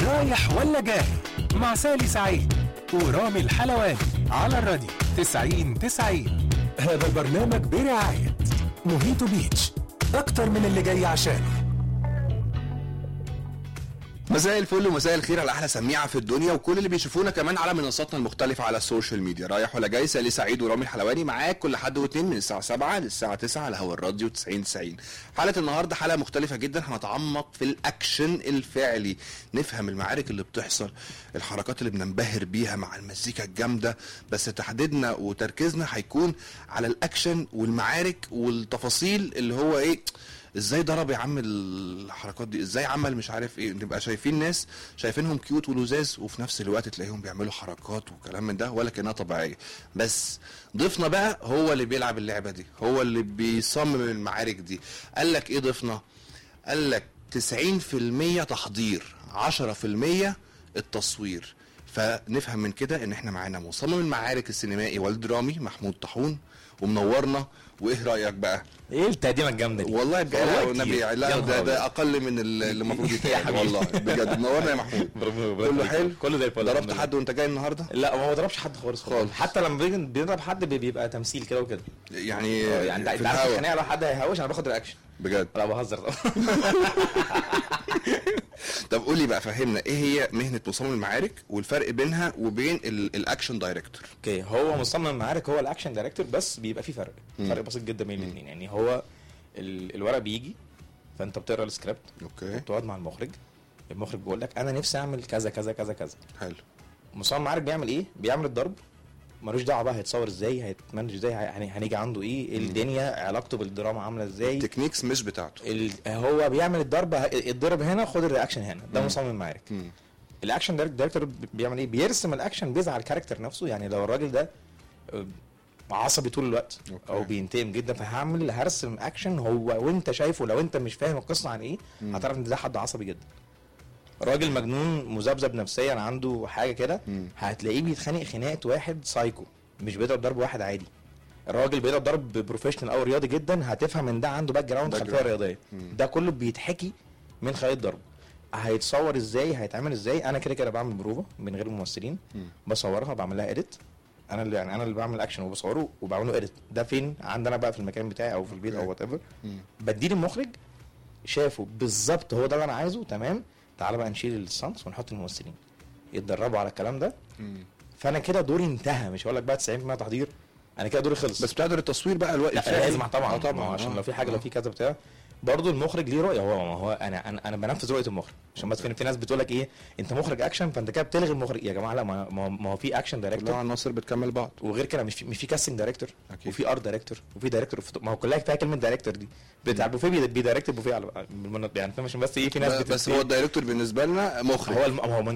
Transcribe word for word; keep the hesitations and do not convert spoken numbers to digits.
رايح ولا جاي مع سالي سعيد ورامي الحلواني على الراديو تسعين تسعين. هذا البرنامج برعاية موهيتو بيتش، أكتر من اللي جاي عشانه. مساء الفل ومساء الخير على احلى سميعه في الدنيا وكل اللي بيشوفونا كمان على منصاتنا المختلفه على السوشيال ميديا. رايح ولا جاي، سالي سعيد ورامي الحلواني معاك كل حد واثنين من الساعه سبعة للساعه تسعة على هوا الراديو تسعين تسعين. حلقه النهارده حلقه مختلفه جدا، هنتعمق في الاكشن الفعلي، نفهم المعارك اللي بتحصل، الحركات اللي بننبهر بيها مع المزيكا الجامده، بس تحديدنا وتركيزنا هيكون على الاكشن والمعارك والتفاصيل اللي هو ايه، ازاي ضرب يا عم الحركات دي، ازاي عمل مش عارف ايه. نبقى شايفين ناس شايفينهم كيوت ولوزاز وفي نفس الوقت تلاقيهم بيعملوا حركات وكلام من ده ولا كأنها طبيعيه. بس ضيفنا بقى هو اللي بيلعب اللعبه دي، هو اللي بيصمم المعارك دي. قال لك ايه ضيفنا؟ قال لك تسعين في المية تحضير، عشرة في المية التصوير. فنفهم من كده ان احنا معانا مصمم المعارك السينمائي والدرامي محمود طاحون ومنورنا. وايه رايك بقى؟ ايه التقديمه الجامده دي؟ والله بجد والنبي لا ده, ده اقل من اللي المفروض يتقال والله بجد. منورنا يا محمود. كله حلو، كله زي الفل. ضربت حد وانت جاي النهارده؟ لا ما ضربش حد خالص خالص، حتى لما بيجي بيضرب حد بيبقى تمثيل كده وكده يعني يعني انت عارف الخناقه لو حد هيهوش انا باخد الاكشن بجد. لا بهزر طبعا. طب قول لي بقى، فهمنا ايه هي مهنه مصمم المعارك والفرق بينها وبين الاكشن دايركتور؟ اوكي، هو مصمم المعارك هو الاكشن دايركتور، بس بيبقى في فرق م. فرق بسيط جدا بين الاثنين. يعني هو الورق بيجي فانت بتقرا السكريبت، اوكي، بتقعد مع المخرج، المخرج بيقول لك انا نفسي اعمل كذا كذا كذا كذا. حلو. مصمم المعارك بيعمل ايه؟ بيعمل الضرب، ملوش دعوه بقى هيتصور ازاي، هيتمنج ازاي، يعني هنيجي عنده ايه الدنيا، علاقته بالدراما عامله ازاي، التكنيكس مش بتاعته. ال... هو بيعمل الضرب، الضرب هنا خد الرياكشن هنا، ده مصمم المعارك. الاكشن دايركتور بيعمل ايه؟ بيرسم الاكشن بيز على الكاركتر نفسه. يعني لو الراجل ده عصبي طول الوقت أوكي. او بينتقم جدا، فهعمل هرسم اكشن هو وانت شايفه، لو انت مش فاهم القصه عن ايه هتعرف ان ده حد عصبي جدا. راجل مجنون مذبذب نفسيا عنده حاجه كده، هتلاقيه بيتخانق خناقه واحد سايكو، مش بيضرب ضرب واحد عادي. الراجل بيضرب ضرب بروفيشنال او رياضي جدا، هتفهم ان ده عنده باك جراوند خلفيه رياضيه. ده كله بيتحكي من خلال الضرب. هيتصور ازاي، هيتعمل ازاي. انا كده كده بعمل بروفه من غير ممثلين، بصورها بعمل لها اديت. انا اللي يعني انا اللي بعمل اكشن وبصوره وبعمله اديت. ده فين؟ عندنا بقى في المكان بتاعي او في البيت او وات ايفر. بديه للمخرج شافه بالظبط هو ده اللي انا عايزه، تمام، تعالى بقى نشيل السانس ونحط الممثلين يتدربوا على الكلام ده. مم. فانا كده دوري انتهى، مش هقول لك بقى تسعين في المية تحضير، انا كده دوري خلص. بس بتقدر التصوير بقى الوقت لازم طبعا طبعا عشان لو في حاجه لو في كذا بتاع برضه المخرج ليه رؤيه. هو هو انا انا انا بنفذ رؤيه المخرج. عشان بس في ناس بتقول لك ايه انت مخرج اكشن فانت كده بتلغي المخرج. يا جماعه لا، ما ما هو في اكشن دايركتور، لا العناصر بتكمل بعض، وغير كده مش في مش في كاستنج دايركتور وفي ارت دايركتور وفي دايركتور، ما هو كلها فيها كلمه دايركتور دي بتاع بوفيه بيدايركت بوفيه على يعني فاهم. عشان بس ايه في ناس بس هو الدايركتور بالنسبه لنا مخرج. هو هو